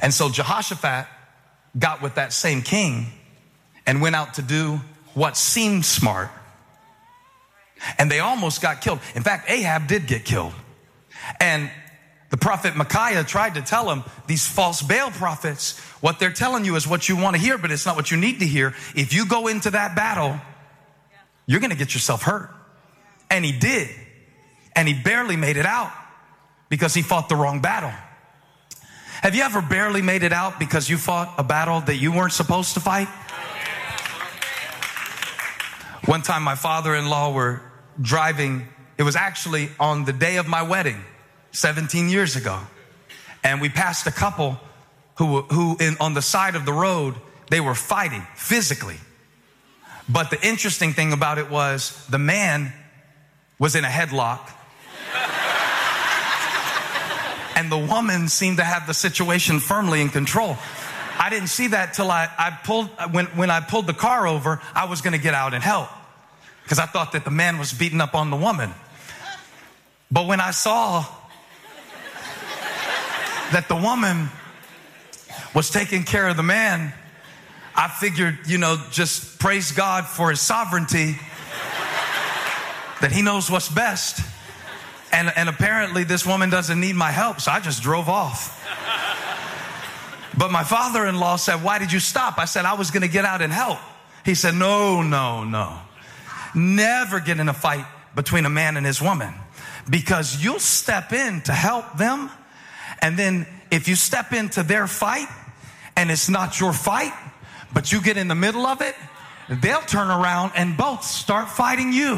And so Jehoshaphat got with that same king and went out to do what seemed smart. And they almost got killed. In fact, Ahab did get killed. And the prophet Micaiah tried to tell him, these false Baal prophets, what they're telling you is what you want to hear, but it's not what you need to hear. If you go into that battle, you're going to get yourself hurt. And he did. And he barely made it out because he fought the wrong battle. Have you ever barely made it out because you fought a battle that you weren't supposed to fight? One time my father-in-law were driving. It was actually on the day of my wedding, 17 years ago. And we passed a couple who on the side of the road, they were fighting physically. But the interesting thing about it was the man was in a headlock. And the woman seemed to have the situation firmly in control. I didn't see that till when I pulled the car over, I was going to get out and help because I thought that the man was beating up on the woman. But when I saw that the woman was taking care of the man, I figured, just praise God for his sovereignty, that he knows what's best. And apparently this woman doesn't need my help, so I just drove off. But my father-in-law said, why did you stop? I said, I was going to get out and help. He said, no. Never get in a fight between a man and his woman, because you'll step in to help them. And then if you step into their fight and it's not your fight, but you get in the middle of it, they'll turn around and both start fighting you.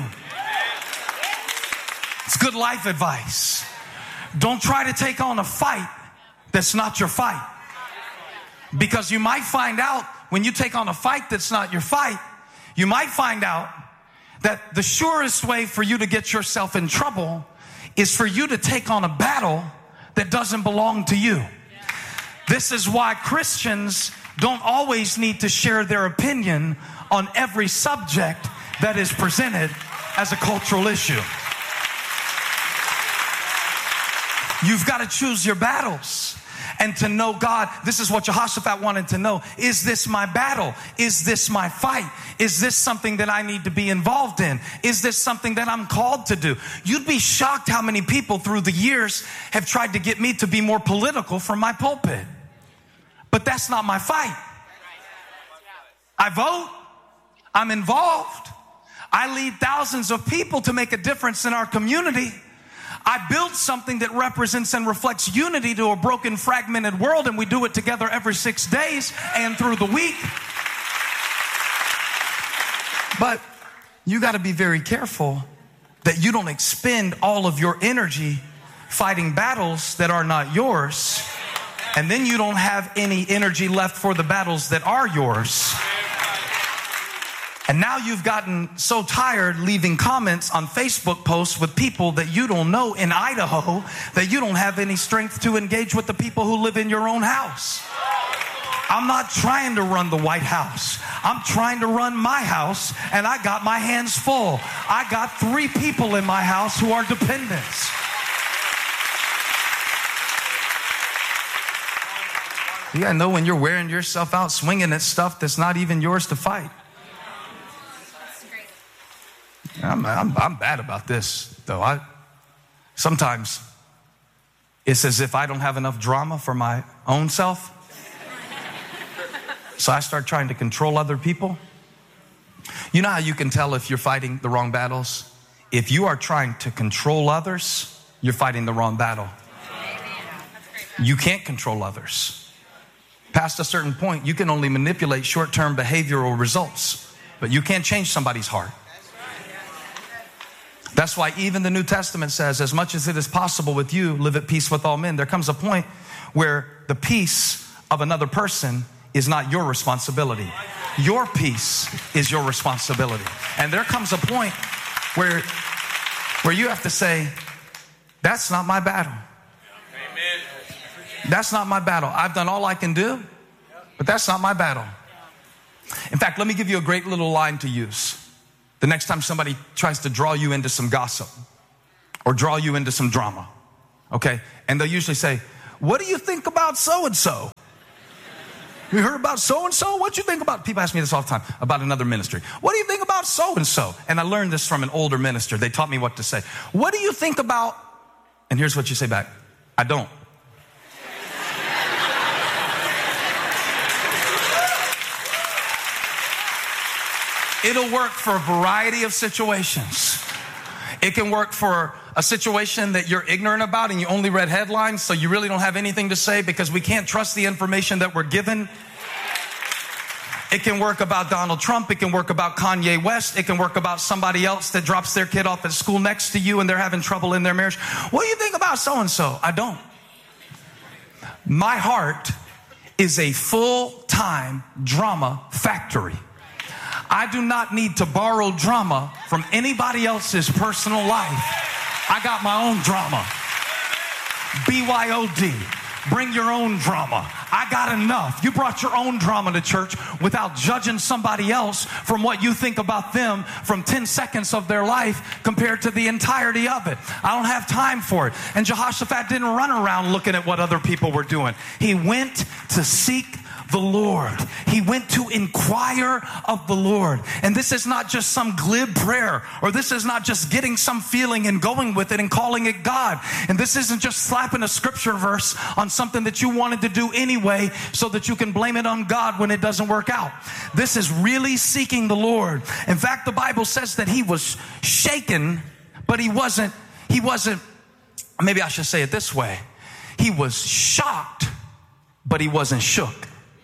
It's good life advice. Don't try to take on a fight that's not your fight. Because you might find out when you take on a fight that's not your fight, you might find out that the surest way for you to get yourself in trouble is for you to take on a battle that doesn't belong to you. This is why Christians don't always need to share their opinion on every subject that is presented as a cultural issue. You've got to choose your battles and to know God. This is what Jehoshaphat wanted to know. Is this my battle? Is this my fight? Is this something that I need to be involved in? Is this something that I'm called to do? You'd be shocked how many people through the years have tried to get me to be more political from my pulpit. But that's not my fight. I vote. I'm involved. I lead thousands of people to make a difference in our community. I build something that represents and reflects unity to a broken, fragmented world, and we do it together every 6 days and through the week. But you got to be very careful that you don't expend all of your energy fighting battles that are not yours, and then you don't have any energy left for the battles that are yours. And now you've gotten so tired leaving comments on Facebook posts with people that you don't know in Idaho that you don't have any strength to engage with the people who live in your own house. I'm not trying to run the White House. I'm trying to run my house, and I got my hands full. I got 3 people in my house who are dependents. You gotta know when you're wearing yourself out swinging at stuff that's not even yours to fight. I'm bad about this, though. Sometimes it's as if I don't have enough drama for my own self. So I start trying to control other people. You know how you can tell if you're fighting the wrong battles? If you are trying to control others, you're fighting the wrong battle. You can't control others. Past a certain point, you can only manipulate short-term behavioral results, but you can't change somebody's heart. That's why even the New Testament says, as much as it is possible with you, live at peace with all men. There comes a point where the peace of another person is not your responsibility. Your peace is your responsibility. And there comes a point where you have to say, that's not my battle. That's not my battle. I've done all I can do, but that's not my battle. In fact, let me give you a great little line to use. The next time somebody tries to draw you into some gossip or draw you into some drama, okay? And they'll usually say, what do you think about so-and-so? You heard about so-and-so? What do you think about? People ask me this all the time about another ministry. What do you think about so-and-so? And I learned this from an older minister. They taught me what to say. What do you think about? And here's what you say back. I don't. It'll work for a variety of situations. It can work for a situation that you're ignorant about and you only read headlines, so you really don't have anything to say because we can't trust the information that we're given. It can work about Donald Trump. It can work about Kanye West. It can work about somebody else that drops their kid off at school next to you and they're having trouble in their marriage. What do you think about so-and-so? I don't. My heart is a full-time drama factory. I do not need to borrow drama from anybody else's personal life. I got my own drama. BYOD. Bring your own drama. I got enough. You brought your own drama to church without judging somebody else from what you think about them from 10 seconds of their life compared to the entirety of it. I don't have time for it. And Jehoshaphat didn't run around looking at what other people were doing. He went to seek the Lord. He went to inquire of the Lord. And this is not just some glib prayer, or this is not just getting some feeling and going with it and calling it God. And this isn't just slapping a scripture verse on something that you wanted to do anyway so that you can blame it on God when it doesn't work out. This is really seeking the Lord. In fact, the Bible says that he was shaken, but he wasn't, maybe I should say it this way. He was shocked, but he wasn't shook.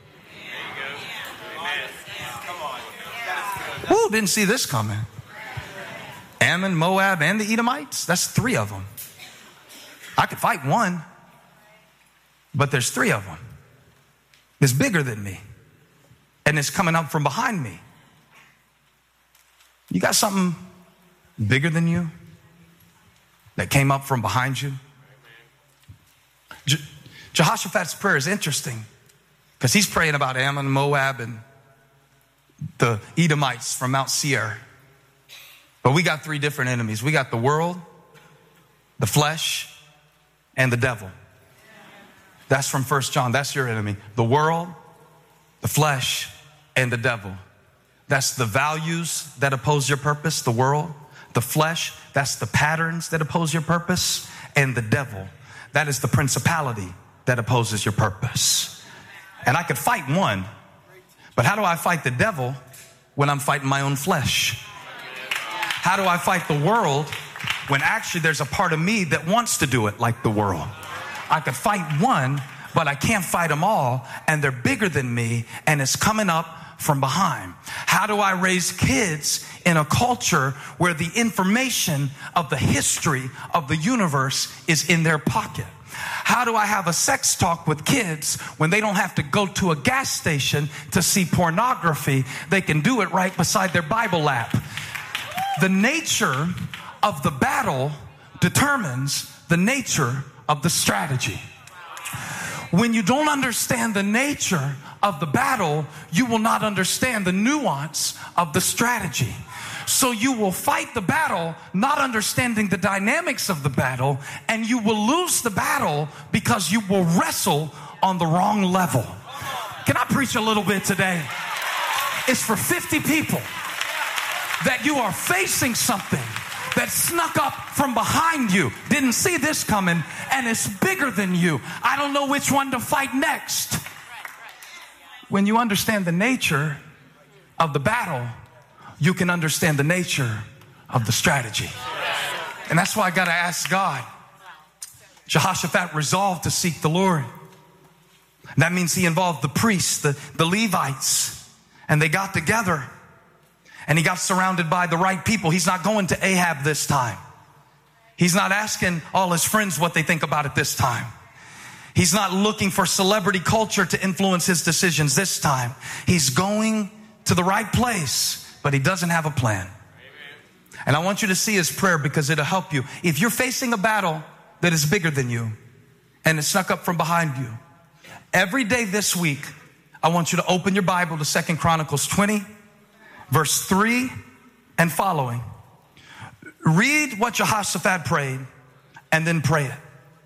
Woo, didn't see this coming. Ammon, Moab, and the Edomites. That's 3 of them. I could fight one, but there's 3 of them. It's bigger than me, and it's coming up from behind me. You got something bigger than you that came up from behind you? Jehoshaphat's prayer is interesting because he's praying about Ammon, Moab, and the Edomites from Mount Seir. But we got 3 different enemies. We got the world, the flesh, and the devil. That's from 1 John. That's your enemy. The world, the flesh, and the devil. That's the values that oppose your purpose, the world. The flesh, that's the patterns that oppose your purpose. And the devil, that is the principality that opposes your purpose. And I could fight one, but how do I fight the devil when I'm fighting my own flesh? How do I fight the world when actually there's a part of me that wants to do it like the world? I could fight one, but I can't fight them all, and they're bigger than me, and it's coming up from behind. How do I raise kids in a culture where the information of the history of the universe is in their pocket? How do I have a sex talk with kids when they don't have to go to a gas station to see pornography? They can do it right beside their Bible app. The nature of the battle determines the nature of the strategy. When you don't understand the nature of the battle, you will not understand the nuance of the strategy. So you will fight the battle not understanding the dynamics of the battle, and you will lose the battle because you will wrestle on the wrong level. Can I preach a little bit today? It's for 50 people that you are facing something that snuck up from behind you, didn't see this coming, and it's bigger than you. I don't know which one to fight next. When you understand the nature of the battle, you can understand the nature of the strategy. And that's why I got to ask God. Jehoshaphat resolved to seek the Lord. That means he involved the priests, the Levites, and they got together. And he got surrounded by the right people. He's not going to Ahab this time. He's not asking all his friends what they think about it this time. He's not looking for celebrity culture to influence his decisions this time. He's going to the right place, but he doesn't have a plan. And I want you to see his prayer because it'll help you. If you're facing a battle that is bigger than you and it snuck up from behind you, every day this week, I want you to open your Bible to 2 Chronicles 20, verse 3 and following. Read what Jehoshaphat prayed and then pray it.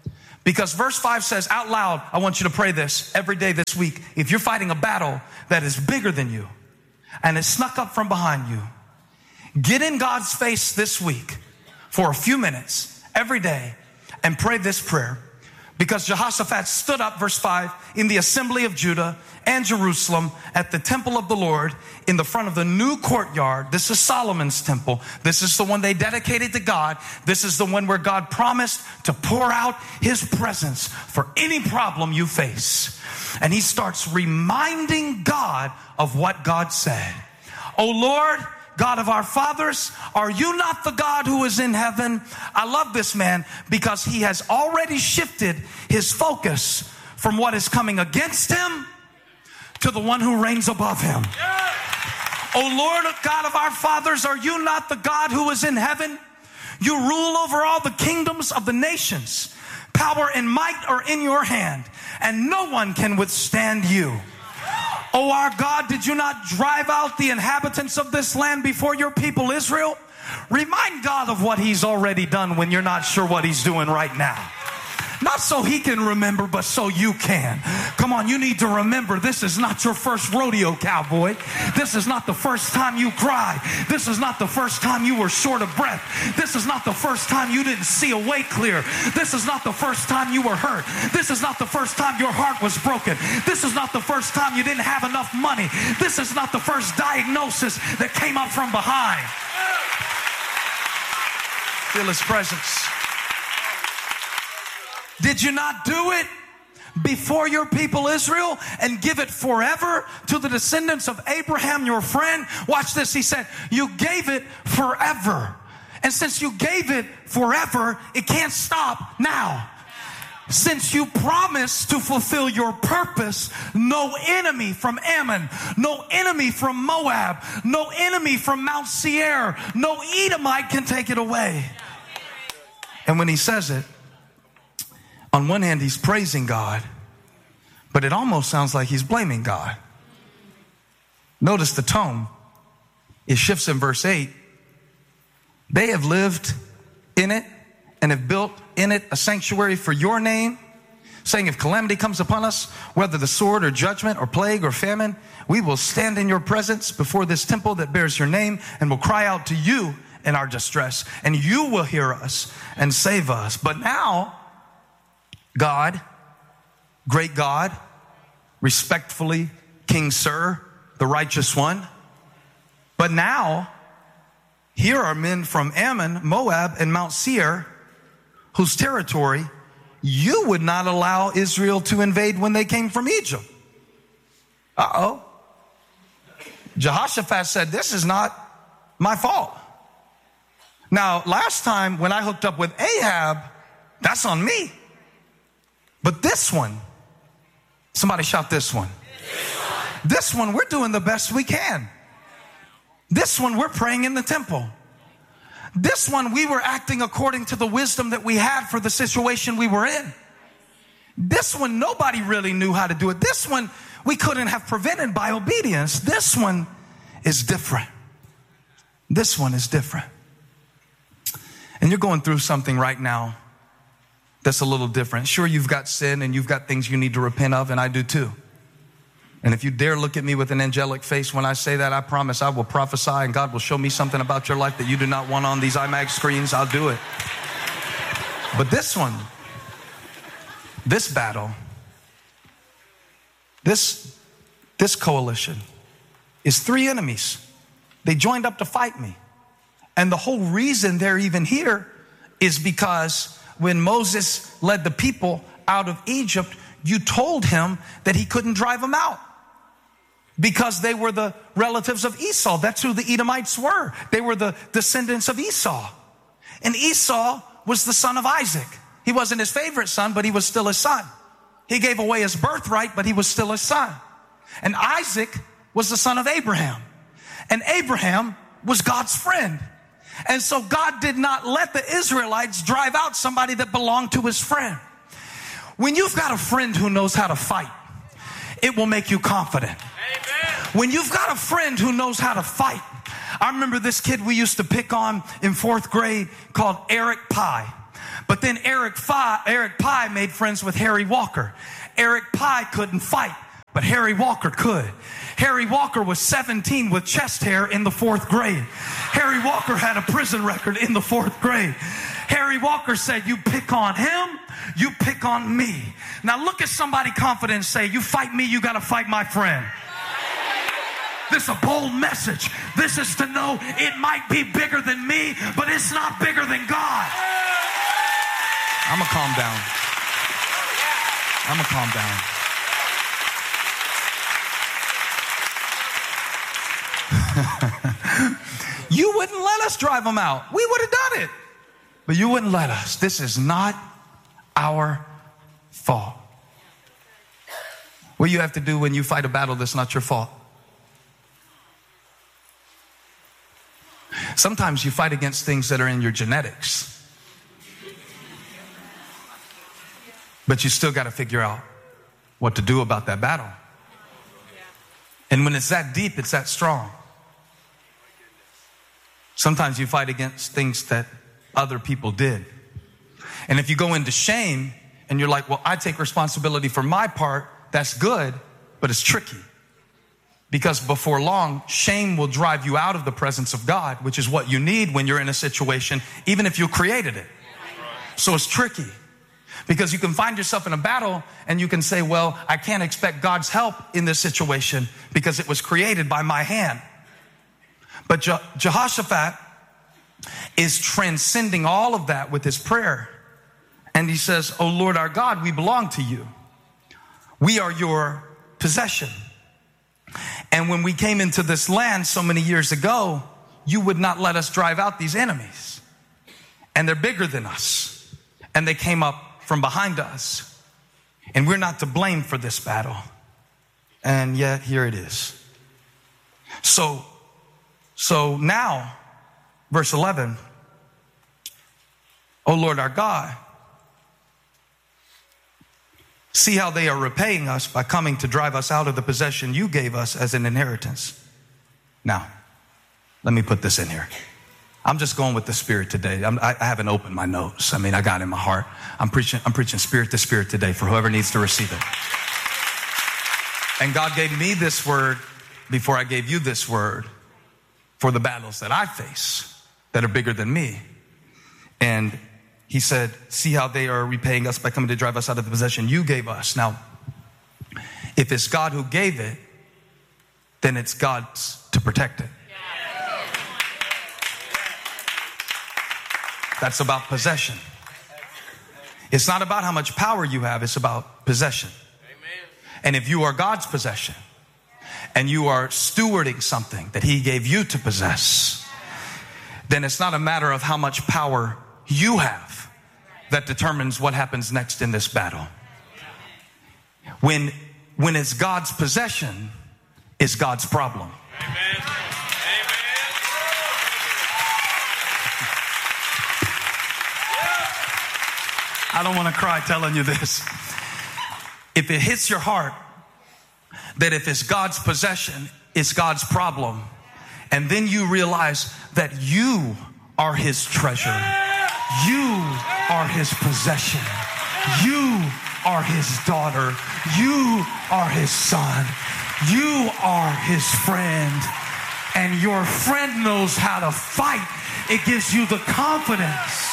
Because verse 5 says out loud, I want you to pray this every day this week. If you're fighting a battle that is bigger than you and it snuck up from behind you, get in God's face this week for a few minutes every day and pray this prayer. Because Jehoshaphat stood up, verse 5, in the assembly of Judah and Jerusalem at the temple of the Lord in the front of the new courtyard. This is Solomon's temple. This is the one they dedicated to God. This is the one where God promised to pour out his presence for any problem you face. And he starts reminding God of what God said. Oh Lord, God of our fathers, are you not the God who is in heaven? I love this man because he has already shifted his focus from what is coming against him to the one who reigns above him. Oh Lord, God of our fathers, are you not the God who is in heaven? You rule over all the kingdoms of the nations. Power and might are in your hand, and no one can withstand you. Oh, our God, did you not drive out the inhabitants of this land before your people Israel? Remind God of what he's already done when you're not sure what he's doing right now. Not so he can remember, but so you can. Come on, you need to remember this is not your first rodeo, cowboy. This is not the first time you cried. This is not the first time you were short of breath. This is not the first time you didn't see a way clear. This is not the first time you were hurt. This is not the first time your heart was broken. This is not the first time you didn't have enough money. This is not the first diagnosis that came up from behind. Feel his presence. Did you not do it before your people Israel and give it forever to the descendants of Abraham, your friend? Watch this. He said, you gave it forever. And since you gave it forever, it can't stop now. Since you promised to fulfill your purpose, no enemy from Ammon, no enemy from Moab, no enemy from Mount Seir, no Edomite can take it away. And when he says it, on one hand, he's praising God, but it almost sounds like he's blaming God. Notice the tone. It shifts in verse 8. They have lived in it and have built in it a sanctuary for your name, saying if calamity comes upon us, whether the sword or judgment or plague or famine, we will stand in your presence before this temple that bears your name and will cry out to you in our distress, and you will hear us and save us. But now, God, great God, respectfully, King Sir, the righteous one. But now, here are men from Ammon, Moab, and Mount Seir, whose territory you would not allow Israel to invade when they came from Egypt. Uh-oh. Jehoshaphat said, this is not my fault. Now, last time when I hooked up with Ahab, that's on me. But this one, somebody shout this one. This one, we're doing the best we can. This one, we're praying in the temple. This one, we were acting according to the wisdom that we had for the situation we were in. This one, nobody really knew how to do it. This one, we couldn't have prevented by obedience. This one is different. This one is different. And you're going through something right now that's a little different. Sure, you've got sin and you've got things you need to repent of, and I do too. And if you dare look at me with an angelic face when I say that, I promise I will prophesy and God will show me something about your life that you do not want on these IMAX screens. I'll do it. But this one, this battle, this coalition is three enemies. They joined up to fight me. And the whole reason they're even here is because when Moses led the people out of Egypt, you told him that he couldn't drive them out because they were the relatives of Esau. That's who the Edomites were. They were the descendants of Esau. And Esau was the son of Isaac. He wasn't his favorite son, but he was still his son. He gave away his birthright, but he was still his son. And Isaac was the son of Abraham. And Abraham was God's friend. And so God did not let the Israelites drive out somebody that belonged to his friend. When you've got a friend who knows how to fight, it will make you confident. Amen. When you've got a friend who knows how to fight. I remember this kid we used to pick on in 4th grade called Eric Pye. But then Eric Pye made friends with Harry Walker. Eric Pye couldn't fight, but Harry Walker could. Harry Walker was 17 with chest hair in the 4th grade. Harry Walker had a prison record in the 4th grade. Harry Walker said, you pick on him, you pick on me. Now look at somebody confident and say, you fight me, you got to fight my friend. This is a bold message. This is to know it might be bigger than me, but it's not bigger than God. I'm going to calm down. I'm going to calm down. You wouldn't let us drive them out. We would have done it. But you wouldn't let us. This is not our fault. What do you have to do when you fight a battle that's not your fault? Sometimes you fight against things that are in your genetics. But you still got to figure out what to do about that battle. And when it's that deep, it's that strong. Sometimes you fight against things that other people did. And if you go into shame and you're like, well, I take responsibility for my part, that's good, but it's tricky. Because before long, shame will drive you out of the presence of God, which is what you need when you're in a situation, even if you created it. So it's tricky. Because you can find yourself in a battle and you can say, well, I can't expect God's help in this situation because it was created by my hand. But Jehoshaphat is transcending all of that with his prayer. And he says, oh Lord our God, we belong to you. We are your possession. And when we came into this land so many years ago, you would not let us drive out these enemies. And they're bigger than us. And they came up from behind us. And we're not to blame for this battle. And yet here it is. So now, verse 11, O Lord our God, see how they are repaying us by coming to drive us out of the possession you gave us as an inheritance. Now, let me put this in here. I'm just going with the Spirit today. I haven't opened my notes. I mean, I got it in my heart. I'm preaching spirit to spirit today for whoever needs to receive it. And God gave me this word before I gave you this word for the battles that I face that are bigger than me. And he said, see how they are repaying us by coming to drive us out of the possession you gave us. Now, if it's God who gave it, then it's God's to protect it. That's about possession. It's not about how much power you have. It's about possession. And if you are God's possession and you are stewarding something that he gave you to possess, then it's not a matter of how much power you have that determines what happens next in this battle. When it's God's possession, it's God's problem. Amen. I don't want to cry telling you this. If it hits your heart that if it's God's possession, it's God's problem, and then you realize that you are his treasure, you are his possession, you are his daughter, you are his son, you are his friend, and your friend knows how to fight, it gives you the confidence.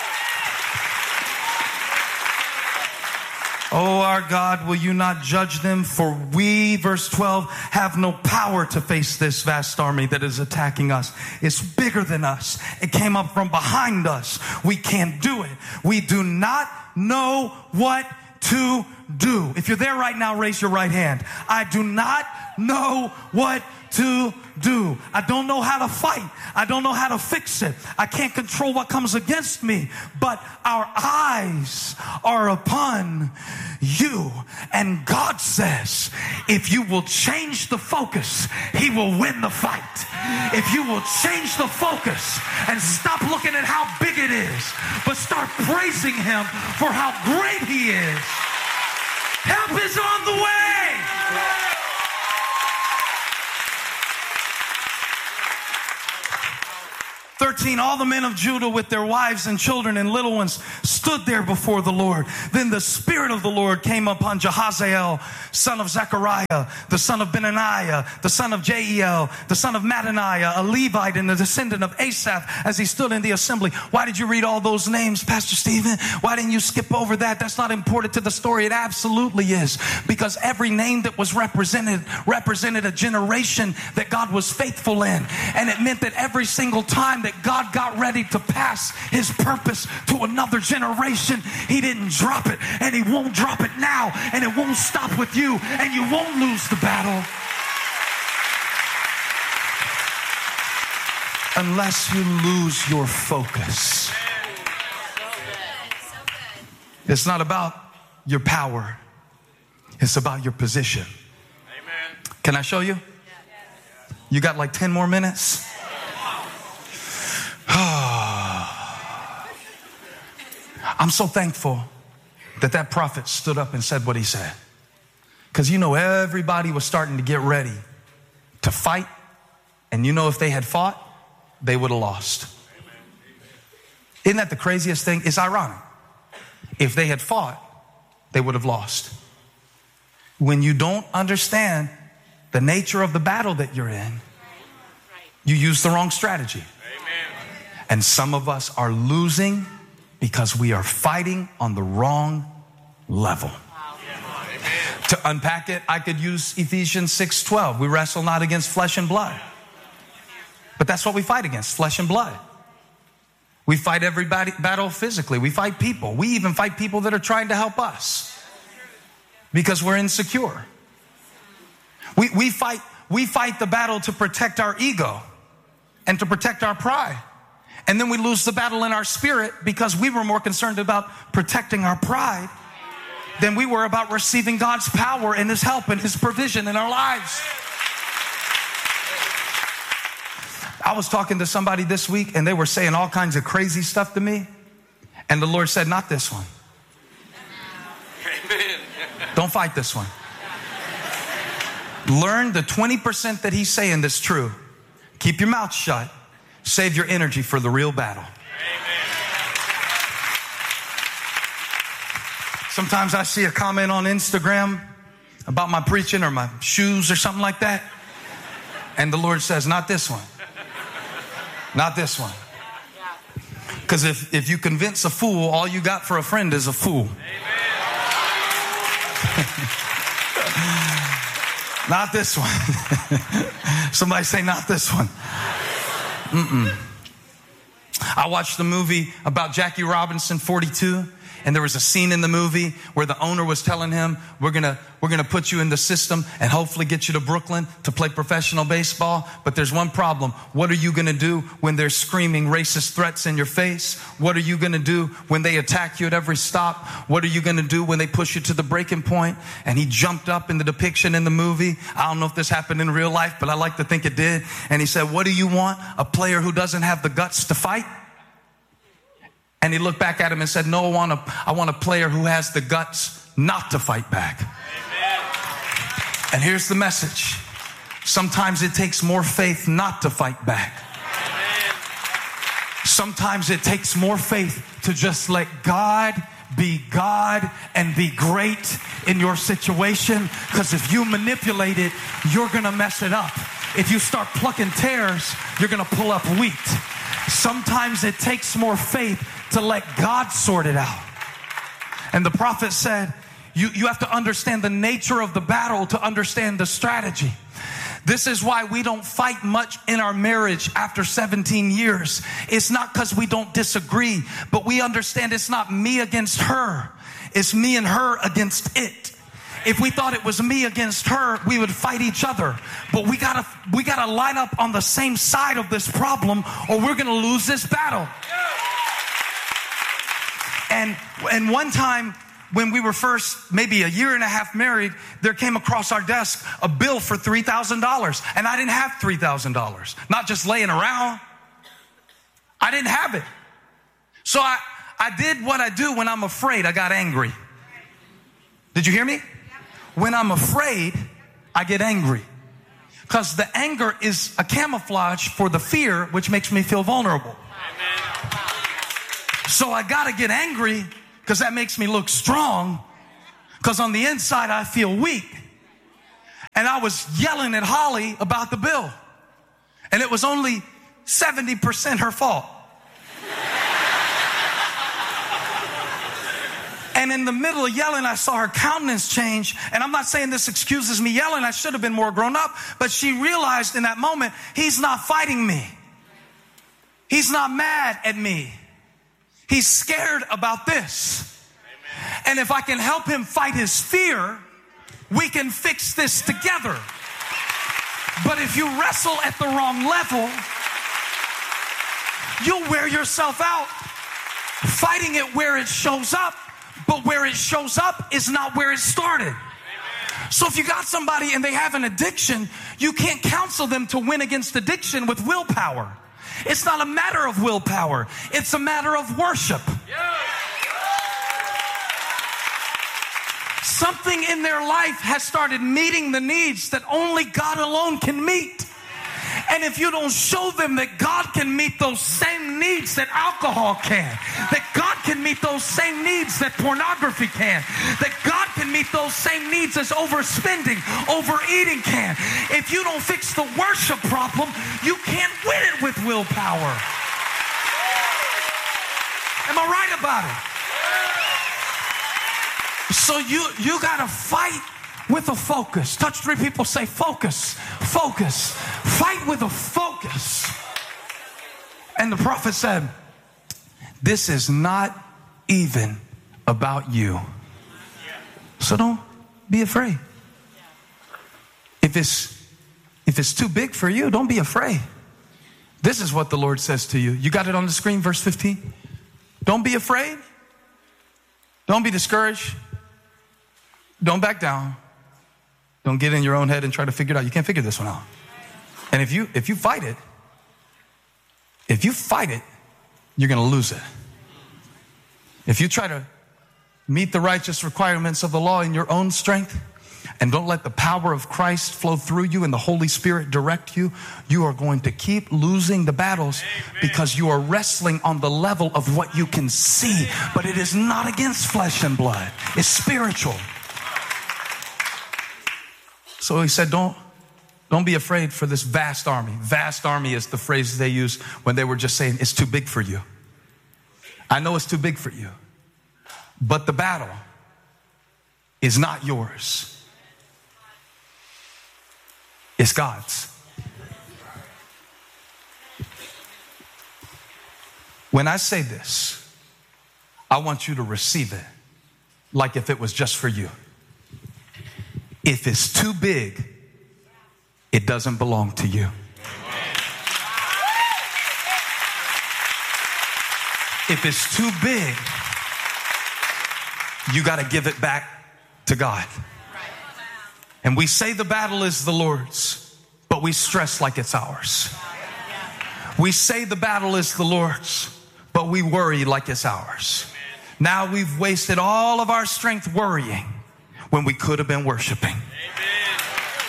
Oh, our God, will you not judge them? For we, verse 12, have no power to face this vast army that is attacking us. It's bigger than us. It came up from behind us. We can't do it. We do not know what to do. If you're there right now, raise your right hand. I do not know what to do. I don't know how to fight. I don't know how to fix it. I can't control what comes against me, but our eyes are upon you. And God says, if you will change the focus, he will win the fight. If you will change the focus and stop looking at how big it is, but start praising him for how great he is. Help is on the way. 13, all the men of Judah with their wives and children and little ones stood there before the Lord. Then the Spirit of the Lord came upon Jahaziel, son of Zechariah, the son of Benaniah, the son of Jeiel, the son of Mattaniah, a Levite and the descendant of Asaph, as he stood in the assembly. Why did you read all those names, Pastor Stephen? Why didn't you skip over that? That's not important to the story. It absolutely is. Because every name that was represented a generation that God was faithful in. And it meant that every single time that God got ready to pass his purpose to another generation, he didn't drop it, and he won't drop it now, and it won't stop with you, and you won't lose the battle unless you lose your focus. It's not about your power. It's about your position. Can I show you? You got like 10 more minutes? I'm so thankful that prophet stood up and said what he said. Because everybody was starting to get ready to fight. And if they had fought, they would have lost. Isn't that the craziest thing? It's ironic. If they had fought, they would have lost. When you don't understand the nature of the battle that you're in, you use the wrong strategy. And some of us are losing because we are fighting on the wrong level. To unpack it, I could use Ephesians 6:12. We wrestle not against flesh and blood. But that's what we fight against, flesh and blood. We fight every battle physically. We fight people. We even fight people that are trying to help us because we're insecure. We fight the battle to protect our ego and to protect our pride. And then we lose the battle in our spirit because we were more concerned about protecting our pride than we were about receiving God's power and his help and his provision in our lives. I was talking to somebody this week and they were saying all kinds of crazy stuff to me. And the Lord said, not this one. Don't fight this one. Learn the 20% that he's saying that's true. Keep your mouth shut. Save your energy for the real battle. Sometimes I see a comment on Instagram about my preaching or my shoes or something like that. And the Lord says, not this one. Not this one. Because if you convince a fool, all you got for a friend is a fool. Not this one. Somebody say, not this one. I watched the movie about Jackie Robinson, 42. And there was a scene in the movie where the owner was telling him, we're gonna put you in the system and hopefully get you to Brooklyn to play professional baseball. But there's one problem. What are you gonna do when they're screaming racist threats in your face? What are you gonna do when they attack you at every stop? What are you gonna do when they push you to the breaking point? And he jumped up in the depiction in the movie. I don't know if this happened in real life, but I like to think it did. And he said, what do you want? A player who doesn't have the guts to fight? And he looked back at him and said, no, I want a player who has the guts not to fight back. Amen. And here's the message. Sometimes it takes more faith not to fight back. Amen. Sometimes it takes more faith to just let God be God and be great in your situation. Because if you manipulate it, you're going to mess it up. If you start plucking tares, you're going to pull up wheat. Sometimes it takes more faith to let God sort it out. And the prophet said, you have to understand the nature of the battle to understand the strategy. This is why we don't fight much in our marriage after 17 years. It's not because we don't disagree, but we understand it's not me against her. It's me and her against it. If we thought it was me against her, we would fight each other. But we gotta line up on the same side of this problem, or we're gonna lose this battle. And one time when we were first maybe a year and a half married, there came across our desk a bill for $3,000. And I didn't have $3,000. Not just laying around. I didn't have it. So I did what I do when I'm afraid. I got angry. Did you hear me? When I'm afraid, I get angry. Because the anger is a camouflage for the fear, which makes me feel vulnerable. So I got to get angry because that makes me look strong, because on the inside I feel weak. And I was yelling at Holly about the bill. And it was only 70% her fault. And in the middle of yelling, I saw her countenance change. And I'm not saying this excuses me yelling. I should have been more grown up. But she realized in that moment, he's not fighting me. He's not mad at me. He's scared about this. Amen. And if I can help him fight his fear, we can fix this together. But if you wrestle at the wrong level, you'll wear yourself out fighting it where it shows up. But where it shows up is not where it started. Amen. So if you got somebody and they have an addiction, you can't counsel them to win against addiction with willpower. It's not a matter of willpower. It's a matter of worship. Yeah. Something in their life has started meeting the needs that only God alone can meet. And if you don't show them that God can meet those same needs that alcohol can, that God can meet those same needs that pornography can, that God can meet those same needs as overspending, overeating can, if you don't fix the worship problem, you can't win it with willpower. Am I right about it? So you got to fight with a focus. Touch 3 people, say focus, focus. Fight with a focus. And the prophet said, this is not even about you. So don't be afraid. If it's too big for you, don't be afraid. This is what the Lord says to you. You got it on the screen, verse 15. Don't be afraid. Don't be discouraged. Don't back down. Don't get in your own head and try to figure it out. You can't figure this one out. And if you fight it, you're going to lose it. If you try to meet the righteous requirements of the law in your own strength and don't let the power of Christ flow through you and the Holy Spirit direct you, you are going to keep losing the battles. Amen. Because you are wrestling on the level of what you can see. But it is not against flesh and blood. It's spiritual. So he said, don't be afraid for this vast army. Vast army is the phrase they used when they were just saying, it's too big for you. I know it's too big for you. But the battle is not yours. It's God's. When I say this, I want you to receive it like if it was just for you. If it's too big, it doesn't belong to you. If it's too big, you got to give it back to God. And we say the battle is the Lord's, but we stress like it's ours. We say the battle is the Lord's, but we worry like it's ours. Now we've wasted all of our strength worrying when we could have been worshiping. Amen.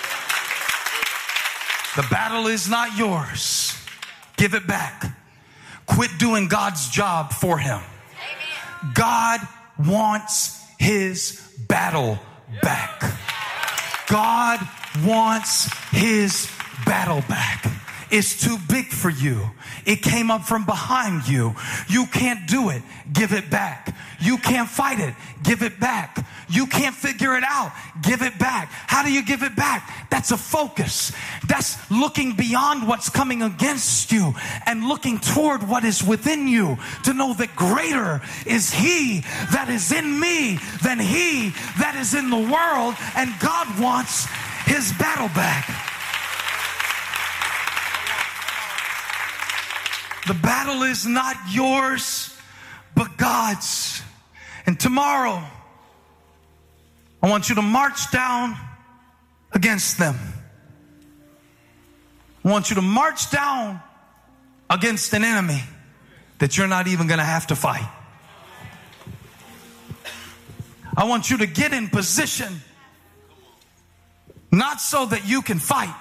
The battle is not yours. Give it back. Quit doing God's job for him. Amen. God wants his battle back. God wants his battle back. It's too big for you. It came up from behind you. You can't do it. Give it back. You can't fight it. Give it back. You can't figure it out. Give it back. How do you give it back? That's a focus. That's looking beyond what's coming against you and looking toward what is within you to know that greater is he that is in me than he that is in the world. And God wants his battle back. The battle is not yours, but God's. And tomorrow, I want you to march down against them. I want you to march down against an enemy that you're not even going to have to fight. I want you to get in position, not so that you can fight,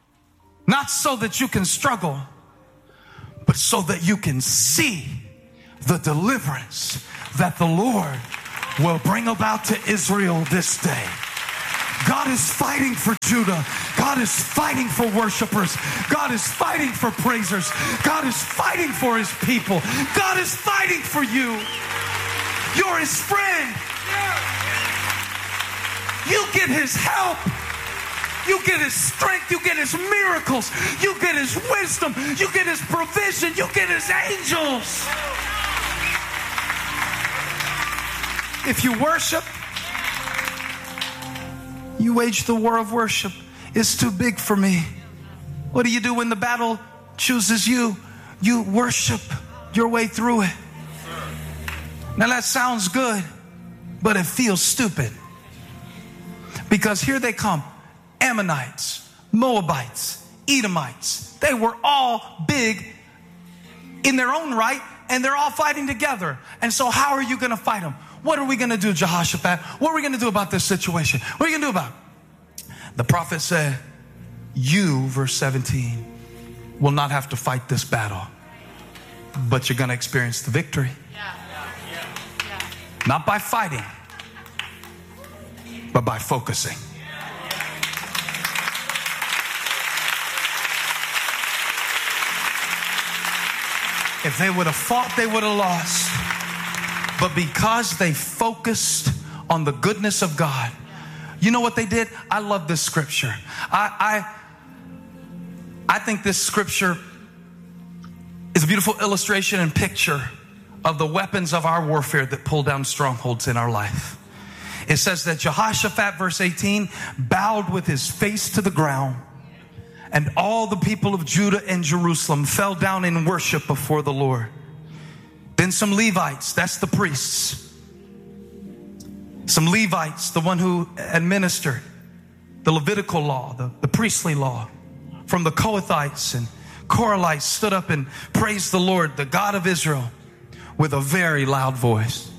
not so that you can struggle, but so that you can see the deliverance that the Lord will bring about to Israel this day. God is fighting for Judah. God is fighting for worshipers. God is fighting for praisers. God is fighting for his people. God is fighting for you. You're his friend. You get his help. You get his strength. You get his miracles. You get his wisdom. You get his provision. You get his angels. If you worship, you wage the war of worship. It's too big for me. What do you do when the battle chooses you? You worship your way through it. Now that sounds good, but it feels stupid. Because here they come. Ammonites, Moabites, Edomites. They were all big in their own right, and they're all fighting together. And so how are you going to fight them? What are we going to do, Jehoshaphat? What are we going to do about this situation? What are you going to do about it? The prophet said, you, verse 17, will not have to fight this battle, but you're going to experience the victory. Not by fighting, but by focusing. If they would have fought, they would have lost. But because they focused on the goodness of God, you know what they did? I love this scripture. I think this scripture is a beautiful illustration and picture of the weapons of our warfare that pull down strongholds in our life. It says that Jehoshaphat, verse 18, bowed with his face to the ground, and all the people of Judah and Jerusalem fell down in worship before the Lord. Then some Levites, that's the priests. Some Levites, the one who administered the Levitical law, the priestly law, from the Kohathites and Koralites, stood up and praised the Lord, the God of Israel, with a very loud voice.